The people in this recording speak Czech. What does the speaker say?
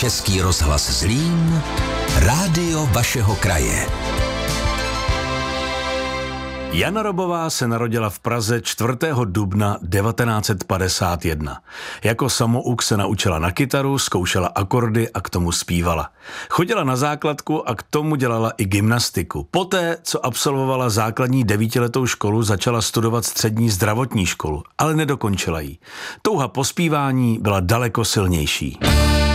Český rozhlas Zlín, rádio vašeho kraje. Jana Robová se narodila v Praze 4. dubna 1951. Jako samouk se naučila na kytaru, zkoušela akordy a k tomu zpívala. Chodila na základku a k tomu dělala i gymnastiku. Poté, co absolvovala základní 9letou školu, začala studovat střední zdravotní školu, ale nedokončila ji. Touha po zpívání byla daleko silnější.